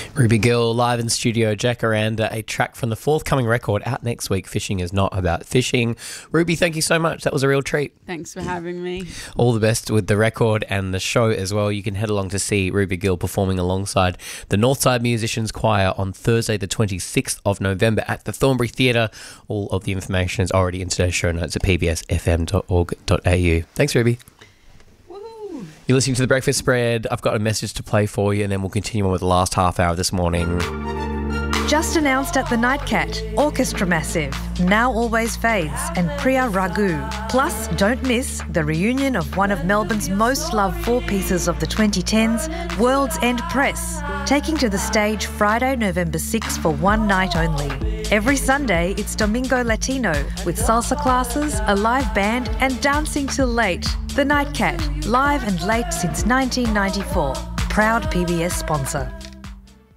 Ruby Gill live in studio, Jacaranda, a track from the forthcoming record out next week, Fishing is Not About Fishing. Ruby, thank you so much. That was a real treat. Thanks for having me. All the best with the record and the show as well. You can head along to see Ruby Gill performing alongside the Northside Musicians Choir on Thursday the 26th of November at the Thornbury Theatre. All of the information is already in today's show notes at pbsfm.org.au. Thanks, Ruby. You're listening to The Breakfast Spread. I've got a message to play for you and then we'll continue on with the last half hour this morning. Just announced at the Nightcat, Orchestra Massive, Now Always Fades and Priya Ragu. Plus, don't miss the reunion of one of Melbourne's most loved four pieces of the 2010s, World's End Press, taking to the stage Friday, November 6 for one night only. Every Sunday, it's Domingo Latino with salsa classes, a live band and dancing till late. The Nightcat, live and late since 1994. Proud PBS sponsor.